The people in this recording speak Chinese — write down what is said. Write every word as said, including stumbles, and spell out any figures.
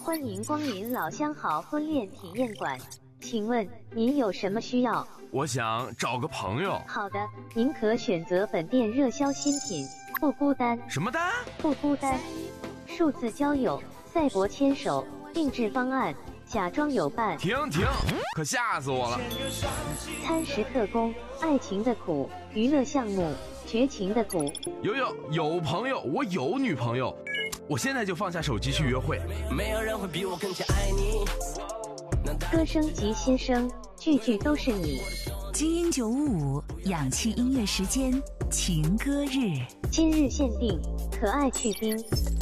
欢迎光临老相好婚恋体验馆，请问您有什么需要？ 我想找个朋友。 好的，您可选择本店热销新品，不孤单。 什么单？ 不孤单。数字交友、赛博牵手、定制方案、假装有伴。 停停，可吓死我了！ 餐食特工、爱情的苦、娱乐项目、绝情的苦。 有有有朋友，我有女朋友，我现在就放下手机去约会。 没有人会比我更加爱你。 歌声及新声，句句都是你。 精英九五五氧气音乐时间，情歌日， 今日限定，可爱去冰。